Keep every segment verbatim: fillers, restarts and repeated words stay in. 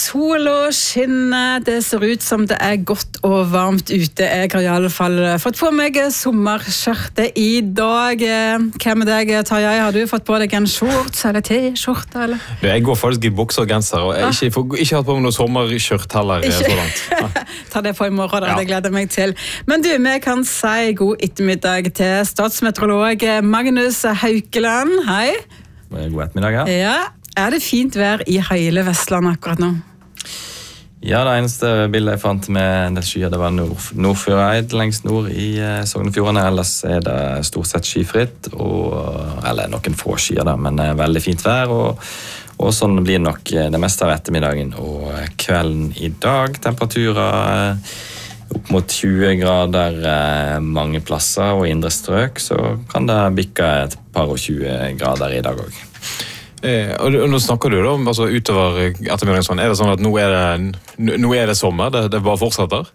sola skinner, det ser ut som det er godt og varmt ute. Jeg har i alle fall fått på meg sommerskjørte i dag. Hva med deg, Tarjei? Har du fått på deg en shorts eller t-skjorte? Eller? Jeg går faktisk i bukser og genser, og jeg har ikke, ikke hatt på meg noe sommerskjørt heller. Så langt. Ta det på i morgen, da. Ja. Det gleder meg til. Men du, vi kan si god ettermiddag til statsmeteorolog Magnus Haukeland. Hei. God ettermiddag, ja. Ja. Er det fint vær i hele Vestlandet akkurat nå? Ja, det eneste bildet jeg fant med det skyer, det var nord, Nordfjordeid lengst nord i eh, Sognefjordene. Ellers er det stort sett skyfritt, og, eller noen få skyer da, men eh, veldig fint vær. Og, og sånn blir nok det meste av ettermiddagen og kvelden i dag. Temperaturer eh, opp mot tjue grader eh, mange plasser, og i indre strøk så kan det bikke et par og tjue grader i dag også. Eh, og nå snakker du da om altså, utover ettermiddagen sånn. Er det sånn at nå er det, nå er det sommer? Det, det bare fortsetter?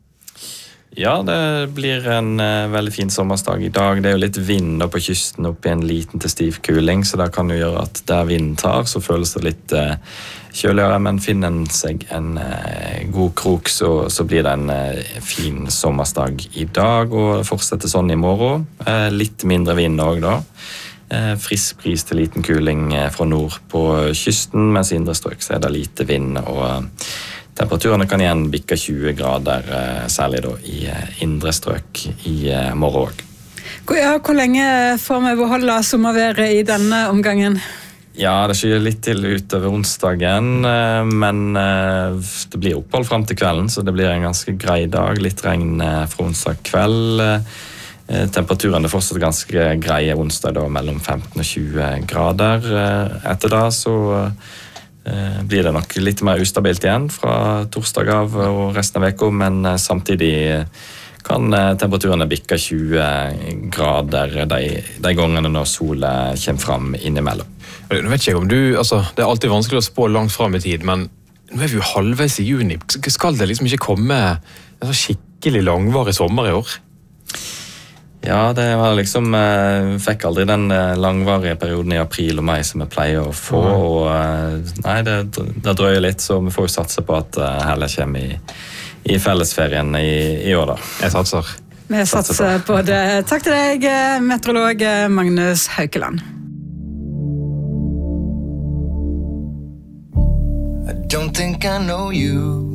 Ja, det blir en uh, veldig fin sommersdag i dag. Det er jo litt vind på kysten opp i en liten til stiv kuling, så det kan jo gjøre at der vinden tar, så føles det litt uh, kjøligere. Men finner en seg en uh, god krok, så, så blir det en uh, fin sommersdag i dag, og fortsetter sånn i morgen. Uh, litt mindre vind også da. Frisk bris til liten kuling fra nord på kysten, mens i indre strøk så er det lite vind, og temperaturene kan igjen bikke tjue grader, særlig da i indre strøk i morgen også. Ja, hvor lenge får vi beholde sommerværet i denne omgangen? Ja, det skyer litt til utover onsdagen, men det blir opphold frem til kvelden, så det blir en ganske grei dag. Litt regn fra onsdag kveld. Temperaturen er fortsatt ganske greie onsdag da, mellom femten og tjue grader. Etter da så eh, blir det nok litt mer ustabilt igjen fra torsdag av og resten av veka, men samtidig kan temperaturene bikke tjue grader de, de gangene når sola kommer frem innimellom. Nå vet ikke jeg om du, altså, det er alltid vanskelig å spå langt frem i tid, men nå er vi jo halvveis i juni. Skal det liksom ikke komme en så skikkelig langvarig sommer i år? Ja, det var liksom, vi fikk aldri den langvarige perioden i april og mai som vi pleier å få, og nei, det, det drøyer litt, så vi får jo satse på at heller kommer i, i fellesferien i, i år da. Jeg satser. Vi satser på det. Takk til deg, meteorolog Magnus Haukeland. I don't think I know you.